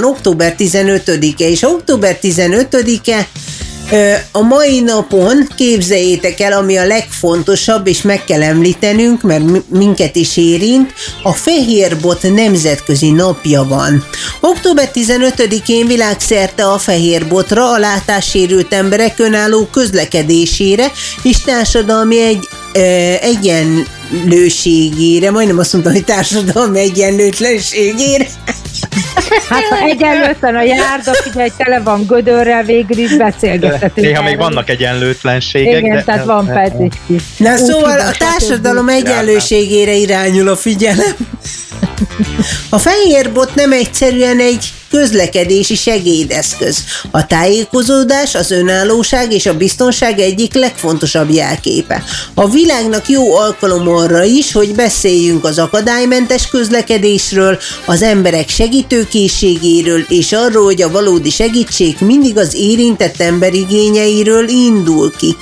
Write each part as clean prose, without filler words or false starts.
van október 15-e, és október 15-e a mai napon, képzeljétek el, ami a legfontosabb, és meg kell említenünk, mert minket is érint, a fehérbot nemzetközi napja van. Október 15-én világszerte a fehérbotra, a látássérült emberek önálló közlekedésére és társadalmi egyenlőségére, majdnem azt mondtam, hogy társadalmi egyenlőtlenségére. Hát ha egyenlőtlen a járda, figyelj, tele van gödörrel, végül is beszélgethetünk. Néha még vannak egyenlőtlenségek. Igen, tehát van perc is. Na szóval a társadalom egyenlőségére irányul a figyelem. A fehérbot nem egyszerűen egy közlekedési segédeszköz. A tájékozódás, az önállóság és a biztonság egyik legfontosabb jelképe. A világnak jó alkalom arra is, hogy beszéljünk az akadálymentes közlekedésről, az emberek segítőkészségéről és arról, hogy a valódi segítség mindig az érintett ember igényeiről indul ki.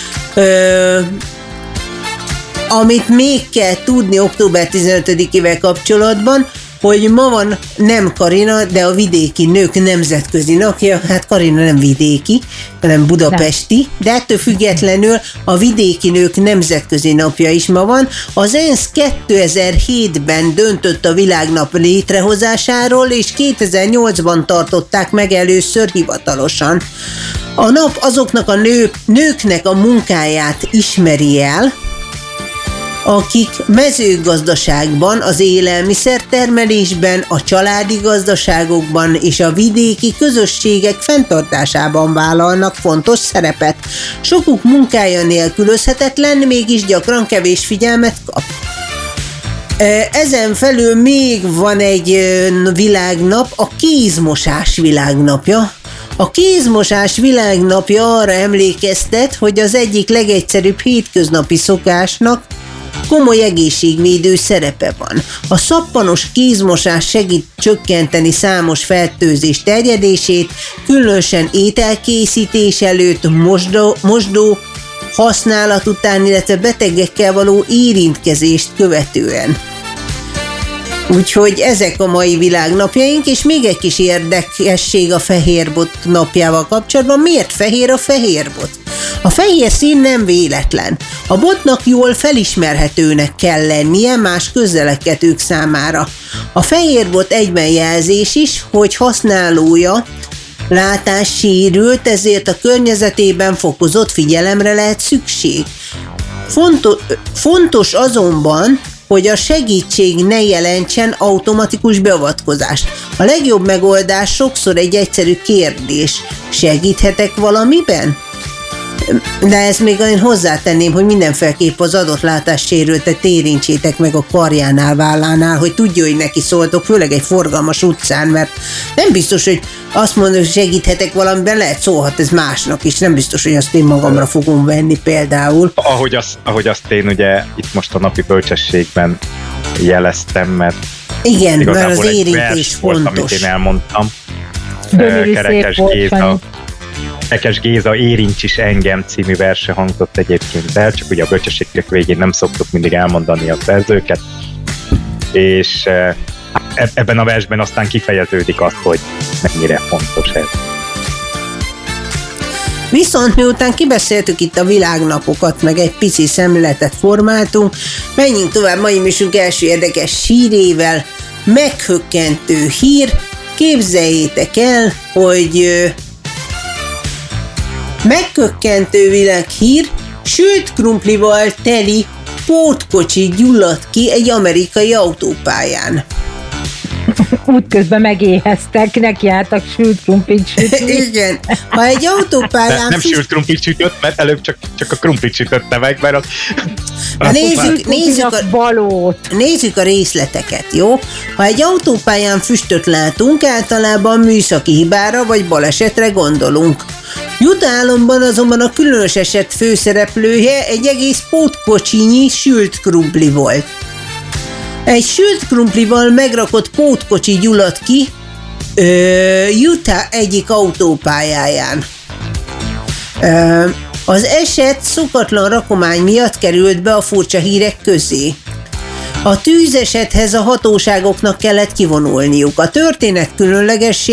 Amit még kell tudni október 15-ével kapcsolatban, hogy ma van nem Karina, de a vidéki nők nemzetközi napja. Hát Karina nem vidéki, hanem budapesti, de ettől függetlenül a vidéki nők nemzetközi napja is ma van. Az ENSZ 2007-ben döntött a világnap létrehozásáról, és 2008-ban tartották meg először hivatalosan. A nap azoknak a nőknek a munkáját ismeri el, akik mezőgazdaságban, az élelmiszertermelésben, a családi gazdaságokban és a vidéki közösségek fenntartásában vállalnak fontos szerepet. Sokuk munkája nélkülözhetetlen, mégis gyakran kevés figyelmet kap. Ezen felül még van egy világnap, a kézmosás világnapja. A kézmosás világnapja arra emlékeztet, hogy az egyik legegyszerűbb hétköznapi szokásnak komoly egészségvédő szerepe van. A szappanos kézmosás segít csökkenteni számos fertőzés terjedését, különösen ételkészítés előtt, mosdó használat után, illetve betegekkel való érintkezést követően. Úgyhogy ezek a mai világnapjaink, és még egy kis érdekesség a fehérbot napjával kapcsolatban. Miért fehér a fehérbot? A fehér szín nem véletlen. A botnak jól felismerhetőnek kell lennie más közeleketők számára. A fehérbot egyben jelzés is, hogy használója látássérült, ezért a környezetében fokozott figyelemre lehet szükség. Fontos azonban, hogy a segítség ne jelentsen automatikus beavatkozást. A legjobb megoldás sokszor egy egyszerű kérdés. Segíthetek valamiben? De ezt még én hozzátenném, hogy mindenféleképp az adott látássérültet érintsétek meg a karjánál, vállánál, hogy tudja, hogy neki szóltok, főleg egy forgalmas utcán, mert nem biztos, hogy azt mondod, hogy segíthetek valamiben, lehet szólhat ez másnak is, nem biztos, hogy azt én magamra fogom venni például. Ahogy azt én ugye itt most a napi bölcsességben jeleztem, mert igen, mert az érintés fontos. Amit én elmondtam. Kerekes Géza Érints is engem című verse hangzott egyébként el, csak ugye a bölcsességek végén nem szoktuk mindig elmondani a szerzőket, és ebben a versben aztán kifejeződik az, hogy mennyire fontos ez. Viszont miután kibeszéltük itt a világnapokat, meg egy pici szemléletet formáltunk, menjünk tovább mai műsorunk első érdekes hírével. Meghökkentő hír, képzeljétek el, hogy megkökkentő világhír, sült krumplival teli pótkocsi gyulladt ki egy amerikai autópályán. Útközben megéheztek, nekiálltak sült krumplit sütni. Igen. Ha egy autópályán... Nem sült krumplit sütött, mert előbb csak a krumplit sütötte meg, mert nézzük a részleteket, jó? Ha egy autópályán füstöt látunk, általában műszaki hibára vagy balesetre gondolunk. Utah államban azonban a különös eset főszereplője egy egész pótkocsinyi sült krumpli volt. Egy sült krumplival megrakott pótkocsi gyulladt ki Utah egyik autópályáján. Az eset szokatlan rakomány miatt került be a furcsa hírek közé. A tűzesethez a hatóságoknak kellett kivonulniuk. A történet különlegesség